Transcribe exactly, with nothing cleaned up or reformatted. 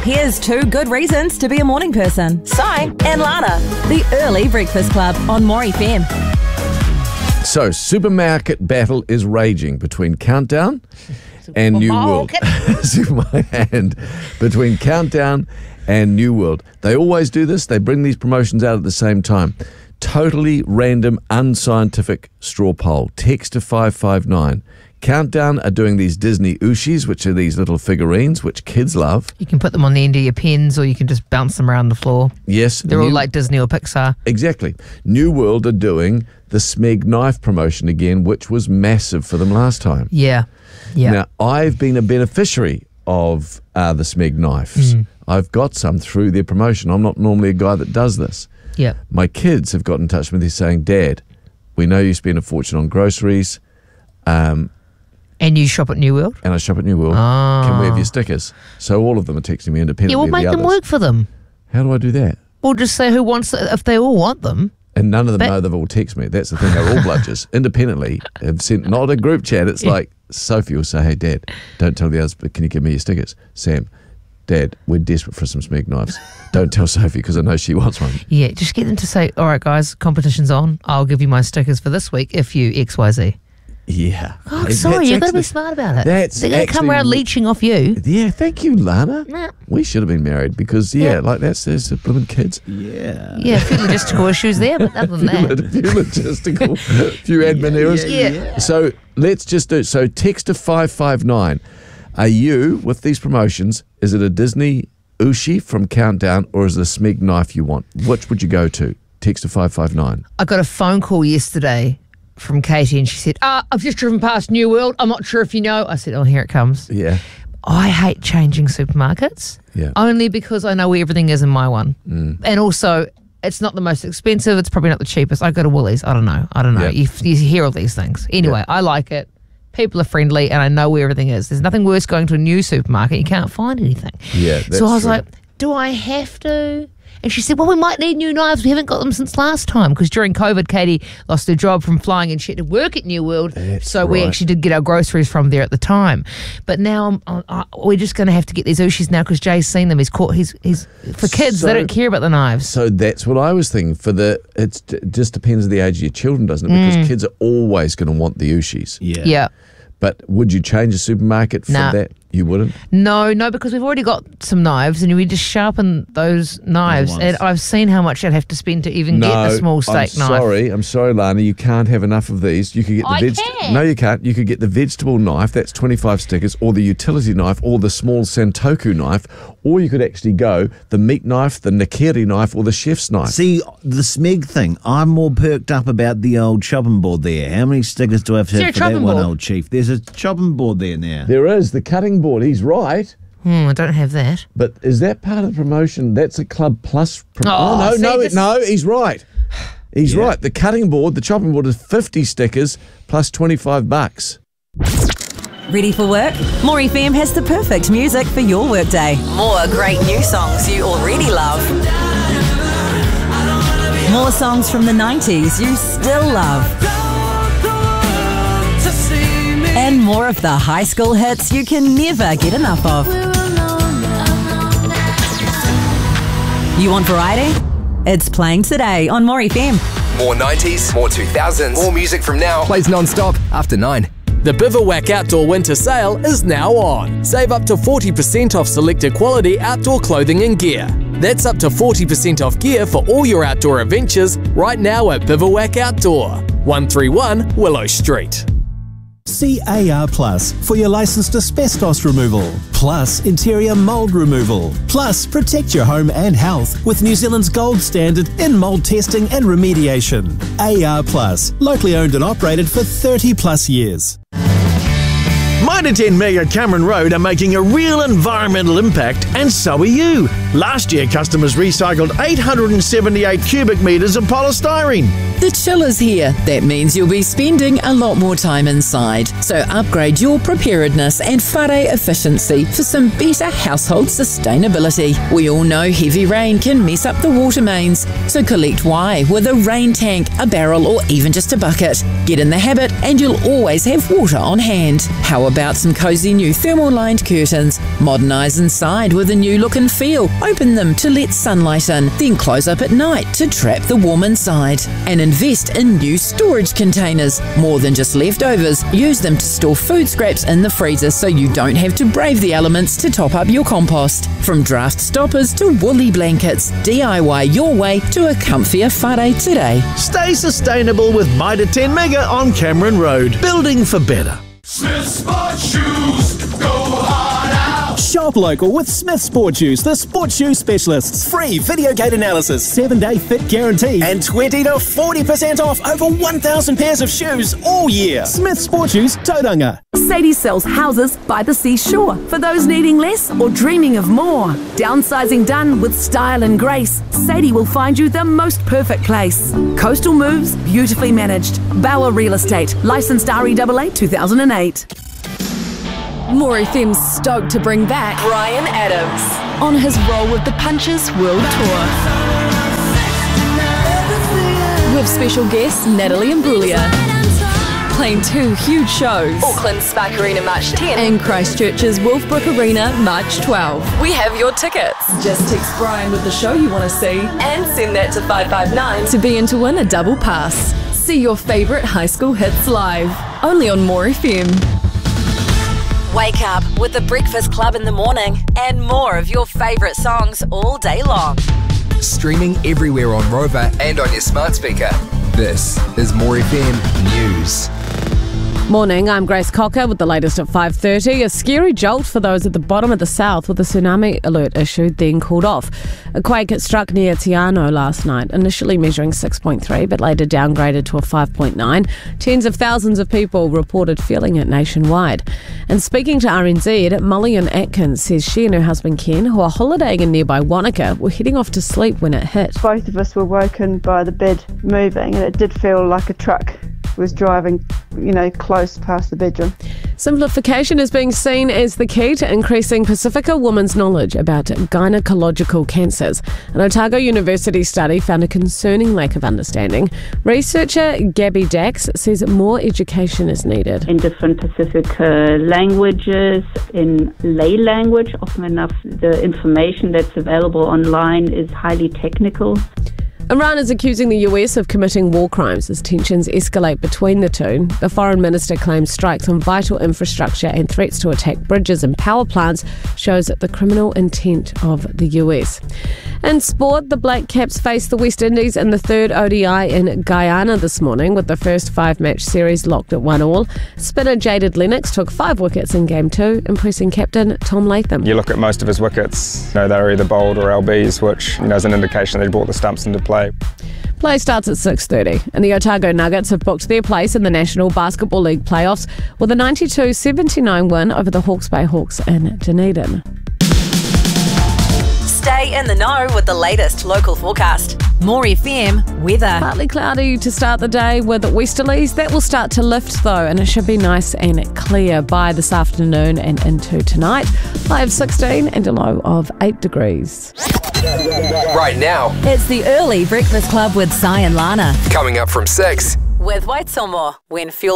Here's two good reasons to be a morning person. Si and Lana. The Early Breakfast Club on More F M. So, supermarket battle is raging between Countdown and New World. and between Countdown and New World. They always do this. They bring these promotions out at the same time. Totally random, unscientific straw poll. Text to five five nine. Countdown are doing these Disney Ooshis, which are these little figurines, which kids love. You can put them on the end of your pens or you can just bounce them around the floor. Yes. They're New, all like Disney or Pixar. Exactly. New World are doing the Smeg knife promotion again, which was massive for them last time. Yeah. Yeah. Now, I've been a beneficiary of uh, the Smeg knives. Mm. I've got some through their promotion. I'm not normally a guy that does this. Yeah. My kids have got in touch with me saying, Dad, we know you spend a fortune on groceries. Um... And you shop at New World? And I shop at New World. Oh. Can we have your stickers? So all of them are texting me independently. Yeah, we'll make of the them others. work for them. How do I do that? Well, just say who wants it, if they all want them. And none of them but, know they've all texted me. That's the thing. They're all bludgers. Independently, have sent, not a group chat. It's yeah. like Sophie will say, hey, Dad, don't tell the others, but can you give me your stickers? Sam, Dad, we're desperate for some Smeg knives. Don't tell Sophie because I know she wants one. Yeah, just get them to say, all right, guys, competition's on. I'll give you my stickers for this week if you X Y Z. Yeah. Oh, sorry, you've got to be smart about it. That's They're going to come around leeching off you. Yeah, thank you, Lana. Nah. We should have been married because, yeah, yeah. like that's there's the blooming kids. Yeah. Yeah, a few logistical issues there, but other than that. A few logistical, a few admin errors. Yeah, yeah. So let's just do, so text to five five nine. Are you, with these promotions, is it a Disney Ooshi from Countdown or is it a Smeg knife you want? Which would you go to? Text to five five nine. I got a phone call yesterday from Katie and she said, ah, I've just driven past New World. I'm not sure if you know. I said, oh, here it comes. Yeah. I hate changing supermarkets. Yeah. Only because I know where everything is in my one. Mm. And also, it's not the most expensive. It's probably not the cheapest. I go to Woolies. I don't know. I don't know. Yeah. You, you hear all these things. Anyway, Yeah. I like it. People are friendly and I know where everything is. There's nothing worse going to a new supermarket. You can't find anything. Yeah, that's So I was true. like, do I have to? And she said, well, we might need new knives. We haven't got them since last time because during COVID, Katie lost her job from flying and she had to work at New World. That's so we right. actually did get our groceries from there at the time. But now I'm, I, we're just going to have to get these Ooshis now because Jay's seen them. He's caught. He's he's for kids. So- they don't care about the knives. So that's what I was thinking. For the, it's, it just depends on the age of your children, doesn't it? Because kids are always going to want the Ooshis. Yeah. Yeah. But would you change a supermarket for Nah. that? You wouldn't? No, no, because we've already got some knives and we just sharpen those knives. ones. And I've seen how much I'd have to spend to even get a small steak I'm knife. sorry. I'm sorry, Lana. You can't have enough of these. You could get the I veg- can. No, you can't. You could get the vegetable knife. That's twenty-five stickers, or the utility knife, or the small Santoku knife, or you could actually go the meat knife, the nakiri knife, or the chef's knife. See, the Smeg thing, I'm more perked up about the old chopping board there. How many stickers do I have to Is there have a for that chopping one, board? old chief? There's a chopping board there now. There is the cutting board. He's right. Hmm, I don't have that. But is that part of the promotion? That's a Club Plus. Pro- Oh, no, see, no, this- no. He's right. He's Yeah. right. The cutting board, the chopping board is fifty stickers plus twenty-five bucks. Ready for work? More F M has the perfect music for your workday. More great new songs you already love. More songs from the nineties you still love. And more of the high school hits you can never get enough of. You want variety? It's playing today on More F M. More nineties, more two thousands, more music from now. Plays non-stop after nine. The Bivouac Outdoor Winter Sale is now on. Save up to forty percent off selected quality outdoor clothing and gear. That's up to forty percent off gear for all your outdoor adventures right now at Bivouac Outdoor, one thirty-one Willow Street. See A R Plus for your licensed asbestos removal, plus interior mould removal, plus protect your home and health with New Zealand's gold standard in mould testing and remediation. A R Plus, locally owned and operated for thirty plus years. Mitre ten Meg at Cameron Road are making a real environmental impact, and so are you. Last year, customers recycled eight hundred seventy-eight cubic metres of polystyrene. The chill is here. That means you'll be spending a lot more time inside. So upgrade your preparedness and whare efficiency for some better household sustainability. We all know heavy rain can mess up the water mains. So collect why with a rain tank, a barrel or even just a bucket. Get in the habit and you'll always have water on hand. How about some cosy new thermal lined curtains? Modernise inside with a new look and feel. Open them to let sunlight in, then close up at night to trap the warm inside. And invest in new storage containers. More than just leftovers, use them to store food scraps in the freezer so you don't have to brave the elements to top up your compost. From draft stoppers to woolly blankets, D I Y your way to a comfier whare today. Stay sustainable with Mitre ten Mega on Cameron Road. Building for better. Smith Sport Shoes, go hard out. Shop local with Smith Sport Shoes, the sports shoe specialists. Free video gate analysis, seven day fit guarantee, and twenty to forty percent off over one thousand pairs of shoes all year. Smith Sport Shoes, Tauranga. Sadie sells houses by the seashore for those needing less or dreaming of more. Downsizing done with style and grace, Sadie will find you the most perfect place. Coastal moves, beautifully managed. Bauer Real Estate, licensed R E A A two thousand eight. More F M's stoked to bring back Bryan Adams on his roll with the Punches World Tour. With special guests Natalie Imbruglia, playing two huge shows. Auckland Spark Arena March tenth and Christchurch's Wolfbrook Arena March twelfth. We have your tickets. Just text Brian with the show you want to see and send that to five five nine to be in to win a double pass. See your favourite high school hits live, only on More F M. Wake up with the Breakfast Club in the morning and more of your favourite songs all day long. Streaming everywhere on Rover and on your smart speaker. This is More F M News. Morning, I'm Grace Cocker with the latest at five thirty. A scary jolt for those at the bottom of the south with a tsunami alert issued, then called off. A quake struck near Te Anau last night, initially measuring six point three, but later downgraded to a five point nine. Tens of thousands of people reported feeling it nationwide. And speaking to R N Z, Mulligan Atkins says she and her husband Ken, who are holidaying in nearby Wanaka, were heading off to sleep when it hit. Both of us were woken by the bed moving, and it did feel like a truck was driving, you know, close past the bedroom. Simplification is being seen as the key to increasing Pacifica women's knowledge about gynecological cancers. An Otago University study found a concerning lack of understanding. Researcher Gabby Dax says more education is needed. In different Pacifica languages, in lay language, often enough the information that's available online is highly technical. Iran is accusing the U S of committing war crimes as tensions escalate between the two. The foreign minister claims strikes on vital infrastructure and threats to attack bridges and power plants shows the criminal intent of the U S. In sport, the Black Caps face the West Indies in the third O D I in Guyana this morning, with the first five-match series locked at one all. Spinner Jaded Lennox took five wickets in game two, impressing captain Tom Latham. You look at most of his wickets, you know, they're either bowled or L Bs, which, you know, is an indication that he brought the stumps into play. Play starts at six thirty, and the Otago Nuggets have booked their place in the National Basketball League playoffs with a ninety-two seventy-nine win over the Hawke's Bay Hawks in Dunedin. Stay in the know with the latest local forecast. More F M weather. Partly cloudy to start the day with westerlies. That will start to lift though, and it should be nice and clear by this afternoon and into tonight. High of sixteen and a low of eight degrees. Right now, it's the early Breakfast Club with Si and Lana. Coming up from six. With Waitsomo, when fuel